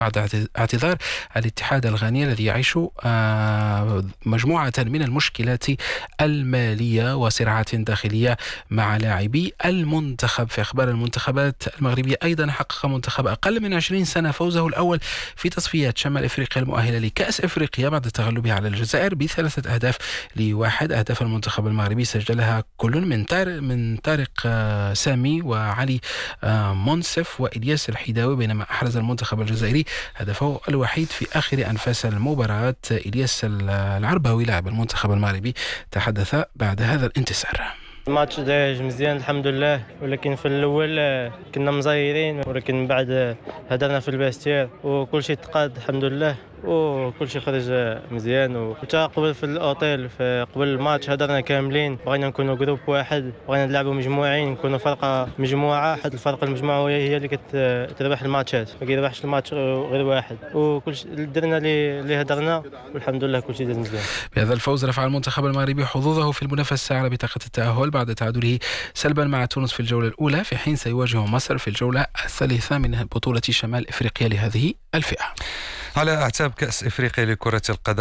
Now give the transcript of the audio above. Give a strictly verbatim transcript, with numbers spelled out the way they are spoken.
بعد اعتذار الاتحاد الغاني الذي يعيش مجموعة من المشكلات المالية وصراعات داخلية مع لاعبي المنتخب. في أخبار المنتخبات المغربية أيضا، حقق منتخب أقل من عشرين سنة فوزه الأول في تصفيات شمال إفريقيا المؤهلة لكأس إفريقيا بعد تغلبه على الجزائر بثلاثة أهداف لواحد. أهداف المنتخب المغربي سجلها كل من طارق من طارق سامي وعلي منصف وإلياس الحداوي، بينما أحرز المنتخب الجزائري هدفه الوحيد في آخر أنفاس المباراة. إلياس العرباوي لاعب المنتخب المغربي تحدث بعد هذا الانتصار. الماتش دايج مزيان الحمد لله، ولكن في الاول كنا مزايرين، ولكن من بعد هدرنا في الباستير وكل شيء تقاد الحمد لله وكل شيء خرج مزيان. وتا قبل في الاوتيل في قبل الماتش هدرنا كاملين، بغينا نكونوا جروب واحد، بغينا نلعبوا مجموعين، نكونوا فرقه مجموعه، حيت الفرق المجموعه هي اللي كتربح الماتشات، ما كيربحش الماتش غير واحد. وكل شيء درنا اللي هدرنا والحمد لله كل شيء داز مزيان. بهذا الفوز رفع المنتخب المغربي حظوظه في المنافسه على بطاقه التاهل بعد تعادله سلبا مع تونس في الجوله الاولى، في حين سيواجه مصر في الجوله الثالثه من بطوله شمال افريقيا لهذه الفئه. على أعتاب كأس إفريقيا لكرة القدم